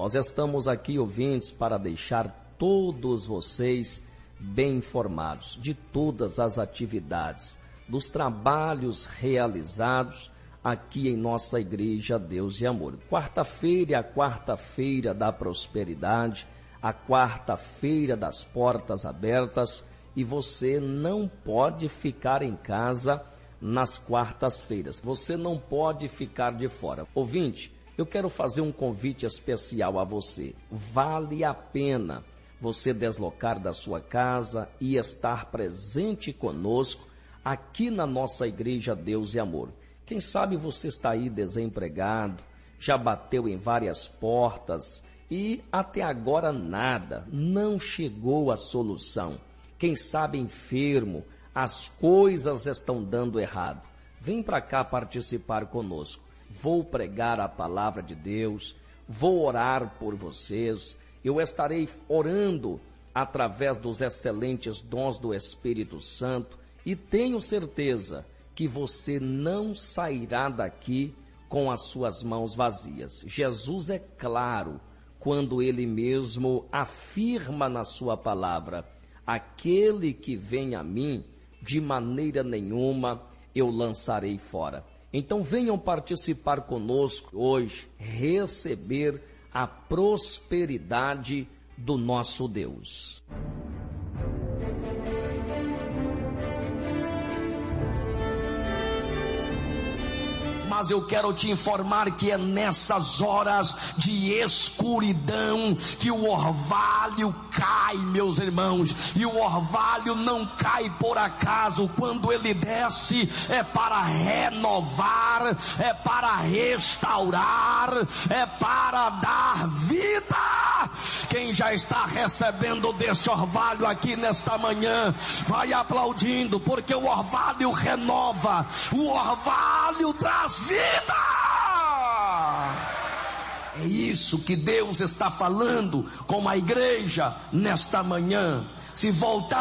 Nós estamos aqui, ouvintes, para deixar todos vocês bem informados de todas as atividades, dos trabalhos realizados aqui em nossa igreja Deus e Amor. Quarta-feira é a quarta-feira da prosperidade, a quarta-feira das portas abertas, e você não pode ficar em casa nas quartas-feiras. Você não pode ficar de fora. Ouvinte, eu quero fazer um convite especial a você. Vale a pena você deslocar da sua casa e estar presente conosco aqui na nossa igreja Deus e Amor. Quem sabe você está aí desempregado, já bateu em várias portas e até agora nada, não chegou a solução. Quem sabe enfermo, as coisas estão dando errado. Vem para cá participar conosco. Vou pregar a palavra de Deus, vou orar por vocês. Eu estarei orando através dos excelentes dons do Espírito Santo e tenho certeza que você não sairá daqui com as suas mãos vazias. Jesus é claro quando ele mesmo afirma na sua palavra: aquele que vem a mim, de maneira nenhuma eu lançarei fora. Então venham participar conosco hoje, receber a prosperidade do nosso Deus. Mas eu quero te informar que é nessas horas de escuridão que o orvalho cai, meus irmãos. E o orvalho não cai por acaso. Quando ele desce, é para renovar, é para restaurar, é para dar vida. Quem já está recebendo deste orvalho aqui nesta manhã, vai aplaudindo, porque o orvalho renova, o orvalho traz vida. É isso que Deus está falando com a igreja nesta manhã. Se voltar